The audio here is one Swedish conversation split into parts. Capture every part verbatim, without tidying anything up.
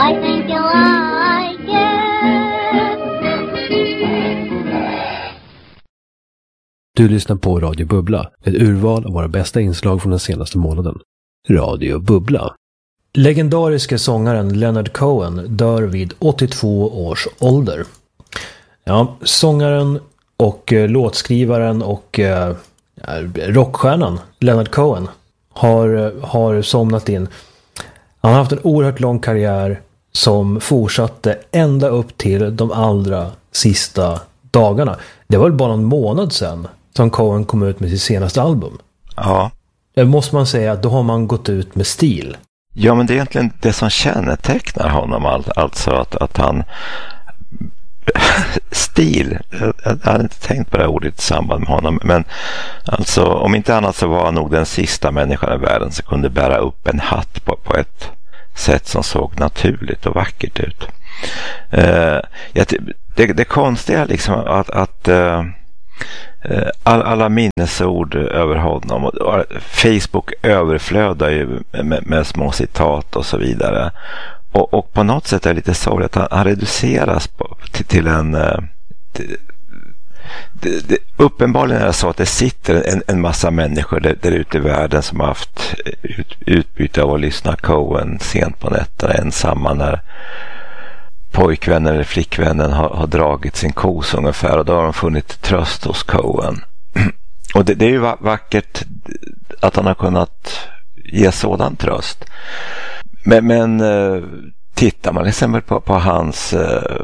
I think you'll like it. Du lyssnar på Radio Bubbla, ett urval av våra bästa inslag från den senaste månaden. Radio Bubbla. Legendariska sångaren Leonard Cohen dör vid åttiotvå års ålder. Ja, sångaren och eh, låtskrivaren och eh, rockstjärnan Leonard Cohen har, har somnat in. Han har haft en oerhört lång karriär som fortsatte ända upp till de allra sista dagarna. Det var väl bara en månad sedan som Cohen kom ut med sitt senaste album. Ja. Det måste man säga att då har man gått ut med stil. Ja, men det är egentligen det som kännetecknar honom. Alltså att, att han... Stil. Jag hade inte tänkt på det ordet i samband med honom. Men alltså, om inte annat så var han nog den sista människan i världen som kunde bära upp en hatt på, på ett sätt som såg naturligt och vackert ut. Uh, det, det konstiga är liksom att... att uh, All, alla minnesord över honom och, och Facebook överflödar ju med, med små citat och så vidare och, och på något sätt är det lite sorgligt att han, han reduceras på, till, till en till, det, det, uppenbarligen är det så att det sitter en, en massa människor där, där ute i världen som har haft ut, utbyte av att lyssna Cohen sent på nätterna ensamma när pojkvännen eller flickvännen har, har dragit sin kos ungefär och då har de funnit tröst hos Cohen. Och det, det är ju vackert att han har kunnat ge sådan tröst. Men, men tittar man exempel på, på hans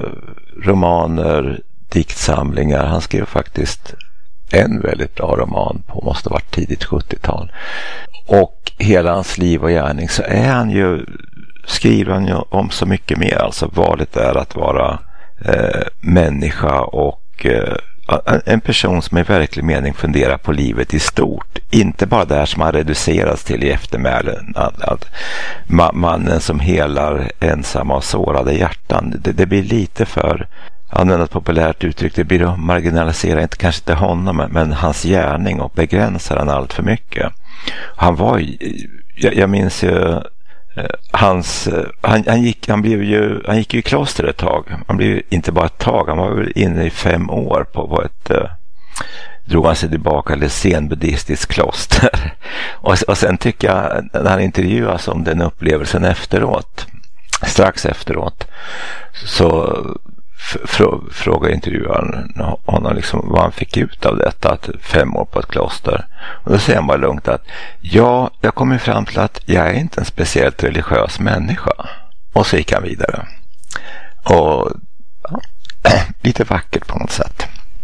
romaner, diktsamlingar, han skrev faktiskt en väldigt bra roman på, måste ha varit tidigt sjuttiotal. Och hela hans liv och gärning så är han ju skriver han ju om så mycket mer. Alltså valet är att vara eh, människa och eh, en person som i verklig mening funderar på livet i stort. Inte bara det här som har reducerats till i eftermälen. Att, att ma- mannen som helar ensamma och sårade hjärtan. Det, det blir lite för, använda ett populärt uttryck, det blir att marginalisera inte kanske inte honom men hans gärning och begränsar han allt för mycket. Han var jag, jag minns ju Hans, han, han, gick, han, blev ju, han gick ju i kloster ett tag. Han blev inte bara ett tag, han var väl inne i fem år på, på ett eh, drog han sig tillbaka till zen-buddhistiskt kloster. och, och sen tycker jag när han intervjuas om den upplevelsen efteråt, strax efteråt så fr- frågar intervjuaren honom liksom vad han fick ut av detta, att fem år på ett kloster. Och då säger han bara lugnt att ja, jag kommer fram till att jag är inte en speciellt religiös människa. Och så gick han vidare. Och ja, lite vackert på något sätt.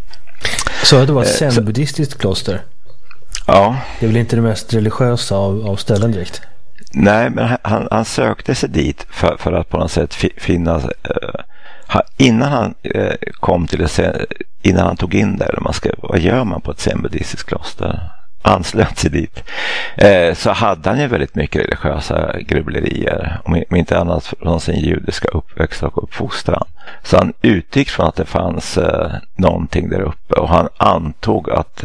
Så att det var ett zen-buddhistiskt kloster? Ja. Det är väl inte det mest religiösa av, av ställen direkt? Nej, men han, han sökte sig dit för, för att på något sätt finna... Eh, innan han eh, kom till det, innan han tog in där, man ska, vad gör man på ett zen-buddhistiskt kloster, anslöt sig dit, eh, så hade han ju väldigt mycket religiösa grubblerier, om inte annat från sin judiska uppväxt och uppfostran. Så han utgick från att det fanns eh, någonting där uppe och han antog att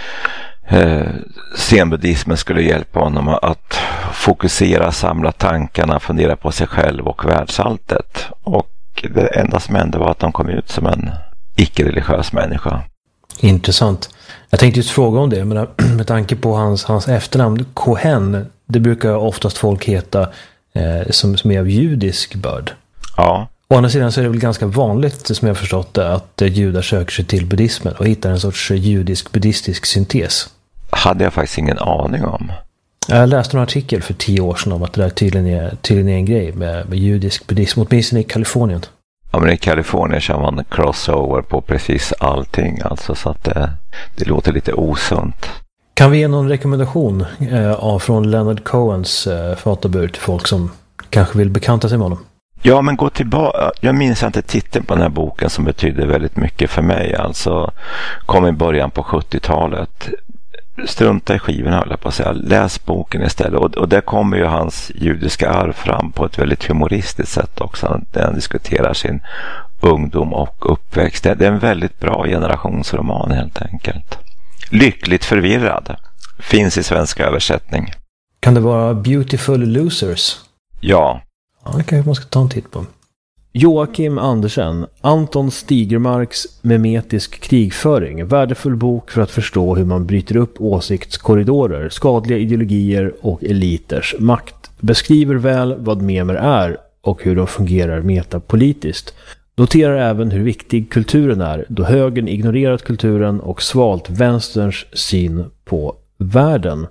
eh, zen-buddhismen skulle hjälpa honom att fokusera, samla tankarna, fundera på sig själv och världsalltet. Och det enda som hände var att de kom ut som en icke-religiös människa. Intressant. Jag tänkte just fråga om det, men med tanke på hans, hans efternamn Cohen, det brukar oftast folk heta eh, som, som är av judisk börd. Ja. Å andra sidan så är det väl ganska vanligt, som jag förstått det, att eh, judar söker sig till buddhismen och hittar en sorts judisk-buddhistisk syntes. Hade jag faktiskt ingen aning om. Jag läste en artikel för tio år sedan om att det där tydligen är, tydligen är en grej med, med judisk buddhism, åtminstone i Kalifornien. Ja, men i Kalifornien kör man crossover på precis allting, alltså, så att det, det låter lite osunt. Kan vi ge någon rekommendation eh, från Leonard Cohens eh, fatabur till folk som kanske vill bekanta sig med honom? Ja, men gå tillbaka. Jag minns inte titeln på den här boken som betyder väldigt mycket för mig. Alltså, kom i början på sjuttiotalet. Strunta i skivorna, höll jag på att säga. Läs boken istället. Och, och där kommer ju hans judiska arv fram på ett väldigt humoristiskt sätt också. Där han diskuterar sin ungdom och uppväxt. Det är en väldigt bra generationsroman helt enkelt. Lyckligt förvirrad. Finns i svenska översättning. Kan det vara Beautiful Losers? Ja. Ja, det kanske man ska ta en titt på. Joakim Andersen, Anton Stigermarks Memetisk krigföring. Värdefull bok för att förstå hur man bryter upp åsiktskorridorer, skadliga ideologier och eliters makt. Beskriver väl vad memer är och hur de fungerar metapolitiskt. Noterar även hur viktig kulturen är, då högern ignorerat kulturen och svalt vänsterns syn på världen.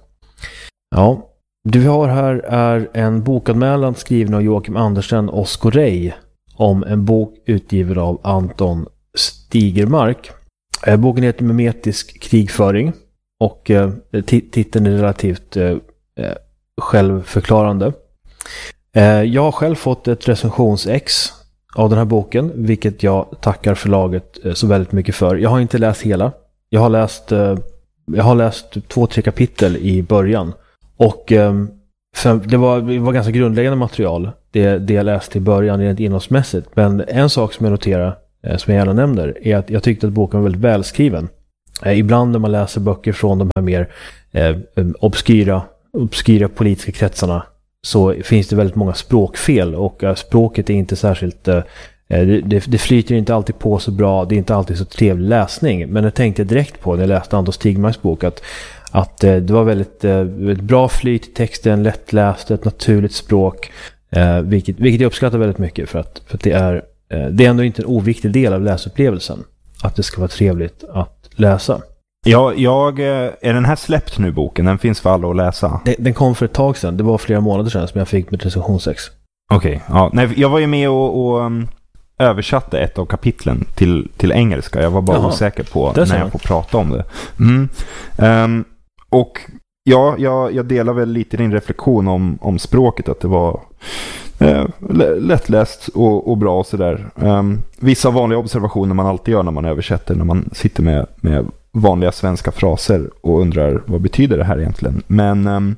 Ja, det vi har här är en bokanmälan skriven av Joakim Andersen och Skorrej om en bok utgiven av Anton Stigermark. Boken heter Memetisk krigföring och eh, titeln är relativt eh, självförklarande. Eh, jag har själv fått ett recensionsex av den här boken, vilket jag tackar förlaget eh, så väldigt mycket för. Jag har inte läst hela. Jag har läst, eh, jag har läst två, tre kapitel i början. Och eh, det, var, det var ganska grundläggande material, det, det jag läste i början rent innehållsmässigt. Men en sak som jag noterar, eh, som jag gärna nämner, är att jag tyckte att boken var väldigt välskriven. Eh, ibland när man läser böcker från de här mer eh, obskyra, obskyra politiska kretsarna så finns det väldigt många språkfel och uh, språket är inte särskilt uh, det, det flyter inte alltid på så bra, det är inte alltid så trevlig läsning, men det tänkte jag direkt på när jag läste Anton Stigermarks bok att, att uh, det var väldigt, uh, väldigt bra flyt i texten, lättläst, ett naturligt språk, uh, vilket, vilket jag uppskattar väldigt mycket för att, för att det, är, uh, det är ändå inte en oviktig del av läsupplevelsen att det ska vara trevligt att läsa. Ja, jag, är den här släppt nu boken? Den finns för alla att läsa. Den, den kom för ett tag sedan. Det var flera månader sedan som jag fick med recensionsex. Okej, okay, ja. Nej, jag var ju med och, och um, översatte ett av kapitlen till, till engelska. Jag var bara Jaha, osäker på när jag får prata om det. Mm. Um, och ja, jag, jag delar väl lite din reflektion om, om språket. Att det var eh, lättläst och, och bra och sådär. Um, vissa vanliga observationer man alltid gör när man översätter. När man sitter med... med vanliga svenska fraser och undrar vad betyder det här egentligen. Men um,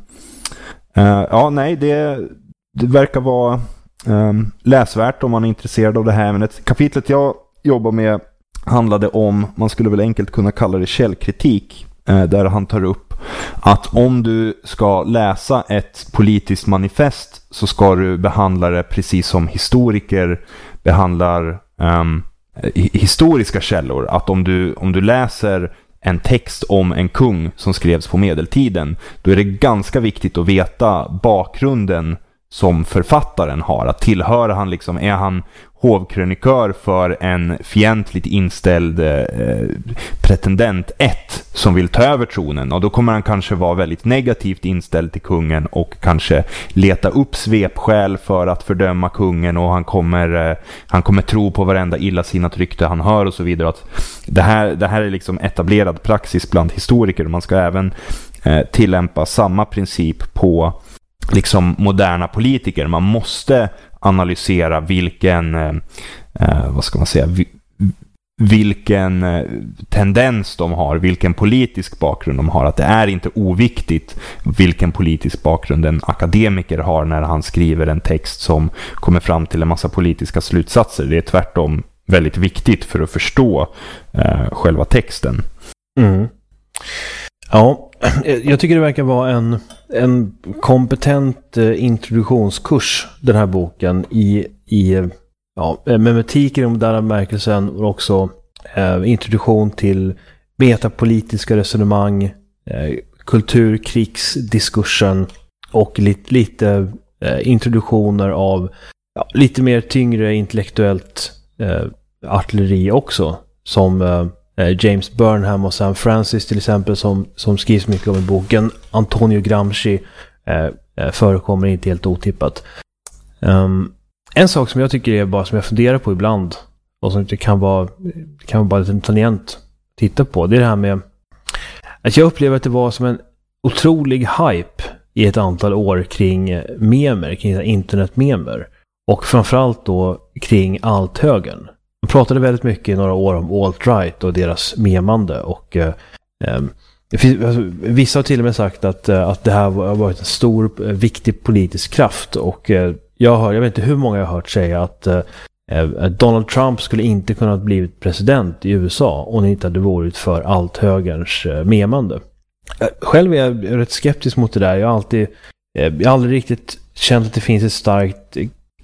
uh, ja, nej, det, det verkar vara um, läsvärt om man är intresserad av det här ämnet. Kapitlet jag jobbar med handlade om, man skulle väl enkelt kunna kalla det källkritik, uh, där han tar upp att om du ska läsa ett politiskt manifest så ska du behandla det precis som historiker behandlar um, historiska källor. Att om du, om du läser en text om en kung som skrevs på medeltiden, då är det ganska viktigt att veta bakgrunden som författaren har. Att tillhör han liksom, är han hovkrönikör för en fientligt inställd eh, pretendent ett som vill ta över tronen, och då kommer han kanske vara väldigt negativt inställd till kungen och kanske leta upp svepskäl för att fördöma kungen, och han kommer, eh, han kommer tro på varenda illasinnat rykte han hör och så vidare. Att det, här, det här är liksom etablerad praxis bland historiker. Man ska även eh, tillämpa samma princip på liksom moderna politiker. Man måste analysera vilken eh, vad ska man säga vi, vilken eh, tendens de har, vilken politisk bakgrund de har. Att det är inte oviktigt vilken politisk bakgrund en akademiker har när han skriver en text som kommer fram till en massa politiska slutsatser. Det är tvärtom väldigt viktigt för att förstå eh, själva texten. Mm. Ja, jag tycker det verkar vara en, en kompetent eh, introduktionskurs, den här boken, i, i ja, memetik i den moderna märkelsen, och också eh, introduktion till metapolitiska resonemang, eh, kulturkrigsdiskursen och lite, lite eh, introduktioner av ja, lite mer tyngre intellektuellt eh, artilleri också, som eh, James Burnham och Sam Francis till exempel, som, som skrivs mycket om i boken. Antonio Gramsci eh, förekommer inte helt otippat. Um, en sak som jag tycker är bara som jag funderar på ibland, och som det kan vara, det kan vara bara lite tangent att titta på, det är det här med att jag upplever att det var som en otrolig hype i ett antal år kring memer, kring internetmemer, och framförallt då kring allt högern. Man pratade väldigt mycket i några år om alt-right och deras memande, och eh, det finns, alltså, vissa har till och med sagt att, att det här har varit en stor, viktig politisk kraft, och eh, jag, hör, jag vet inte hur många jag har hört säga att eh, Donald Trump skulle inte kunna bli president i U S A om det inte hade varit för allt-högerns eh, memande. Själv är jag rätt skeptisk mot det där. Jag har alltid, eh, jag har aldrig riktigt känt att det finns ett starkt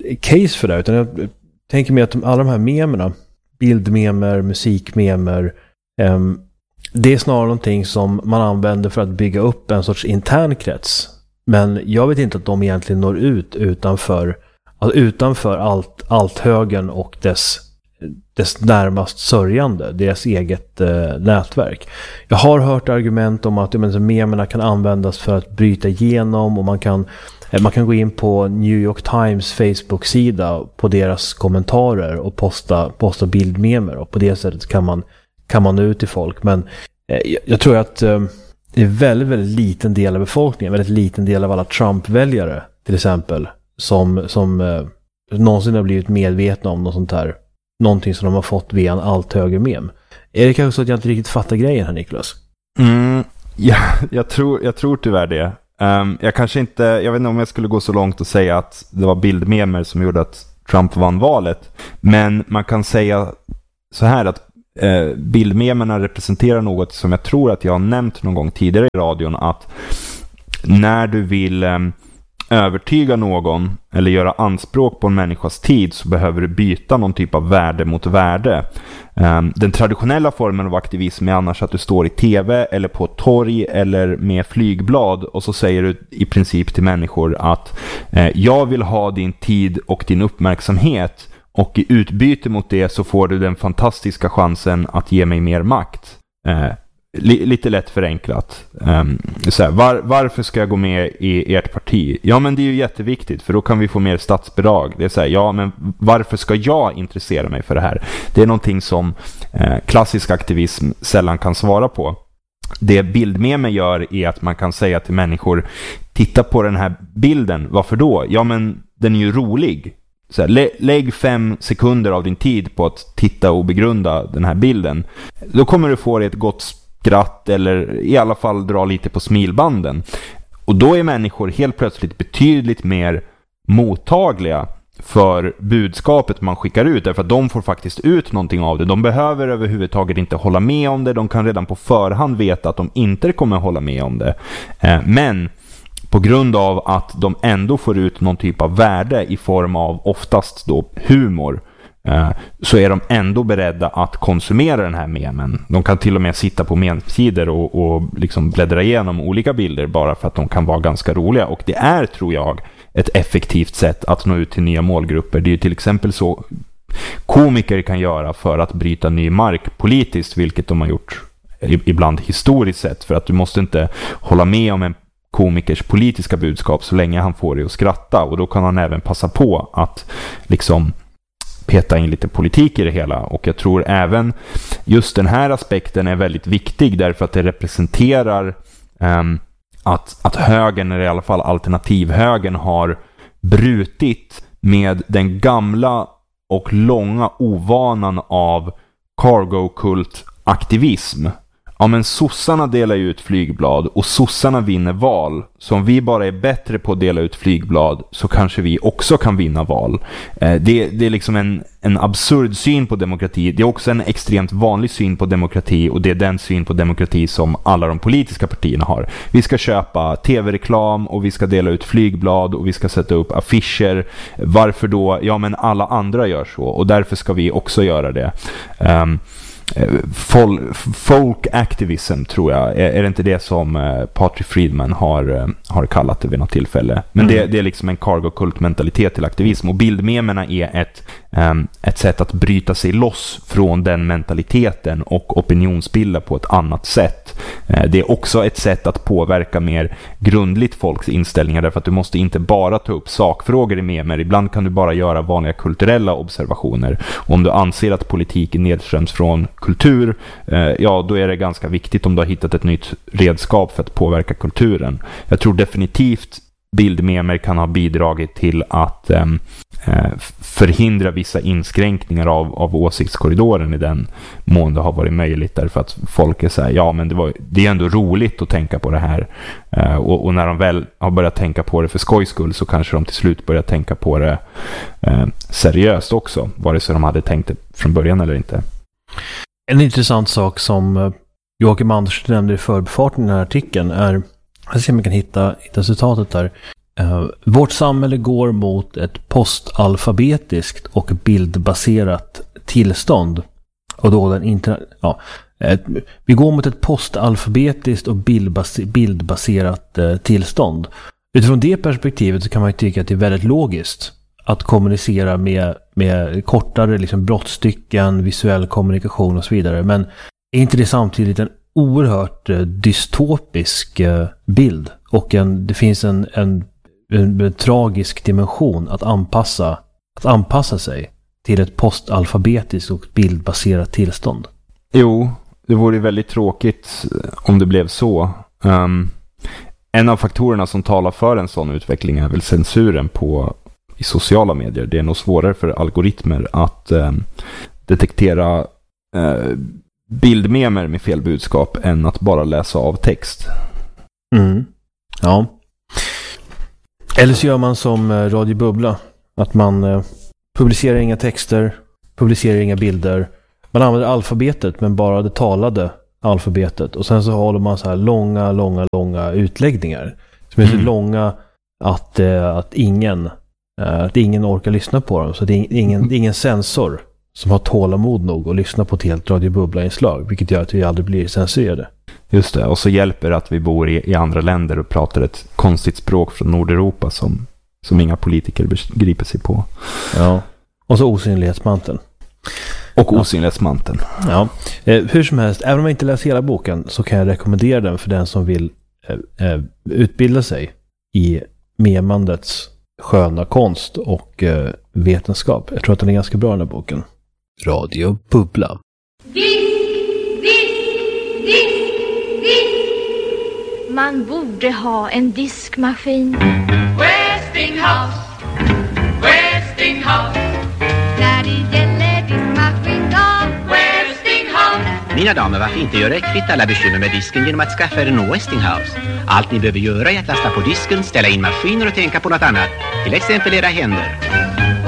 case för det, utan jag tänker mig att alla de här memerna, bildmemer, musikmemer, um, det är snarare någonting som man använder för att bygga upp en sorts intern krets. Men jag vet inte att de egentligen når ut utanför, alltså utanför allt, allt högern och dess, dess närmast sörjande, deras eget eh, nätverk. Jag har hört argument om att men, memerna kan användas för att bryta igenom, och man kan, eh, man kan gå in på New York Times Facebook-sida på deras kommentarer och posta, posta bildmemer, och på det sättet kan man, kan man nå ut till folk. Men eh, jag, jag tror att eh, det är väldigt, väldigt liten del av befolkningen, väldigt liten del av alla Trump-väljare till exempel, som, som eh, någonsin har blivit medvetna om något sånt här. Någonting som de har fått via en allt högre mem. Är det kanske så att jag inte riktigt fattar grejen här, Niklas? Mm, ja, jag tror, jag tror tyvärr det. Um, jag kanske inte, jag vet inte om jag skulle gå så långt och säga att det var bildmemer som gjorde att Trump vann valet. Men man kan säga så här att eh, bildmemerna representerar något som jag tror att jag har nämnt någon gång tidigare i radion, att när du vill eh, övertyga någon eller göra anspråk på en människas tid, så behöver du byta någon typ av värde mot värde. Um, den traditionella formen av aktivism är annars att du står i tv eller på ett torg eller med flygblad, och så säger du i princip till människor att eh, jag vill ha din tid och din uppmärksamhet, och i utbyte mot det så får du den fantastiska chansen att ge mig mer makt. Eh, li- lite lätt förenklat. Um, så här, var, varför ska jag gå med i ert parti? Ja, men det är ju jätteviktigt, för då kan vi få mer statsbidrag. Det är så här, ja, men varför ska jag intressera mig för det här? Det är någonting som eh, klassisk aktivism sällan kan svara på. Det bildmemer gör är att man kan säga till människor, titta på den här bilden. Varför då? Ja, men den är ju rolig. Så här, lä- lägg fem sekunder av din tid på att titta och begrunda den här bilden. Då kommer du få ett gott skratt, eller i alla fall dra lite på smilbanden. Och då är människor helt plötsligt betydligt mer mottagliga för budskapet man skickar ut, därför att de får faktiskt ut någonting av det. De behöver överhuvudtaget inte hålla med om det. De kan redan på förhand veta att de inte kommer hålla med om det. Eh, men på grund av att de ändå får ut någon typ av värde i form av oftast då humor, eh, så är de ändå beredda att konsumera den här memen. De kan till och med sitta på memsidor och, och liksom bläddra igenom olika bilder bara för att de kan vara ganska roliga. Och det är, tror jag, ett effektivt sätt att nå ut till nya målgrupper. Det är ju till exempel så komiker kan göra för att bryta ny mark politiskt, vilket de har gjort ibland historiskt sett, för att du måste inte hålla med om en komikers politiska budskap så länge han får dig att skratta, och då kan han även passa på att liksom peta in lite politik i det hela. Och jag tror även just den här aspekten är väldigt viktig, därför att det representerar um, att, att högern, eller i alla fall alternativhögern, har brutit med den gamla och långa ovanan av cargo-kult-aktivism. Ja, men sossarna delar ut flygblad och sossarna vinner val. Så om vi bara är bättre på att dela ut flygblad, så kanske vi också kan vinna val. Eh, det, det är liksom en, en absurd syn på demokrati. Det är också en extremt vanlig syn på demokrati, och det är den syn på demokrati som alla de politiska partierna har. Vi ska köpa tv-reklam och vi ska dela ut flygblad och vi ska sätta upp affischer. Varför då? Ja, men alla andra gör så, och därför ska vi också göra det. Um, Folk, folk activism, tror jag, är, är det inte det som eh, Patrick Friedman har, har kallat det vid något tillfälle. Men mm. det, det är liksom en cargo-kult-mentalitet till aktivism, och bildmemerna är ett, um, ett sätt att bryta sig loss från den mentaliteten och opinionsbilda på ett annat sätt. Eh, det är också ett sätt att påverka mer grundligt folks inställningar, därför att du måste inte bara ta upp sakfrågor i memer. Ibland kan du bara göra vanliga kulturella observationer. Och om du anser att politiken nedströms från kultur, eh, ja, då är det ganska viktigt om du har hittat ett nytt redskap för att påverka kulturen. Jag tror definitivt bildmemer kan ha bidragit till att eh, förhindra vissa inskränkningar av, av åsiktskorridoren, i den mån det har varit möjligt, därför att folk är så här, ja, men det, var, det är ändå roligt att tänka på det här, eh, och, och när de väl har börjat tänka på det för skojs skull, så kanske de till slut börjar tänka på det eh, seriöst också, vare sig de hade tänkt det från början eller inte. En intressant sak som Joakim Andersson nämnde i förbifarten i den här artikeln är, jag ser om jag kan hitta, hitta citatet där. Uh, vårt samhälle går mot ett postalfabetiskt och bildbaserat tillstånd. Och då den interna- ja, ett, vi går mot ett postalfabetiskt och bildbas- bildbaserat uh, tillstånd. Utifrån det perspektivet så kan man ju tycka att det är väldigt logiskt att kommunicera med, med kortare liksom, brottstycken, visuell kommunikation och så vidare. Men är inte det samtidigt en oerhört uh, dystopisk uh, bild? Och en, det finns en, en, en, en tragisk dimension att anpassa, att anpassa sig till ett postalfabetiskt och bildbaserat tillstånd. Jo, det vore väldigt tråkigt om det blev så. Um, en av faktorerna som talar för en sån utveckling är väl censuren på i sociala medier. Det är nog svårare för algoritmer att um, detektera uh, bildmemer med fel budskap än att bara läsa av text. Mm. Ja. Eller så gör man som Radio Bubbla. Att man eh, publicerar inga texter, publicerar inga bilder. Man använder alfabetet men bara det talade alfabetet. Och sen så håller man så här långa, långa, långa utläggningar. Som är så mm. långa att, eh, att, ingen, eh, att ingen orkar lyssna på dem. Så det är ingen, det är ingen sensor som har tålamod nog att lyssna på ett helt Radio Bubbla-inslag. Vilket gör att vi aldrig blir censurerade. Just det, och så hjälper det att vi bor i, i andra länder och pratar ett konstigt språk från Nordeuropa som, som inga politiker begriper sig på. Ja, och så osynlighetsmanteln. Och osynlighetsmanteln. Ja, eh, hur som helst, även om jag inte läser hela boken så kan jag rekommendera den för den som vill eh, eh, utbilda sig i memandets sköna konst och eh, vetenskap. Jag tror att den är ganska bra, den här boken. Radio Bubbla. Man borde ha en diskmaskin. Westinghouse, Westinghouse. När det gäller diskmaskin då Westinghouse. Mina damer, varför inte göra ett kvitt alla bekymmer med disken genom att skaffa er en Westinghouse? Allt ni behöver göra är att lasta på disken, ställa in maskiner och tänka på något annat. Till exempel era händer.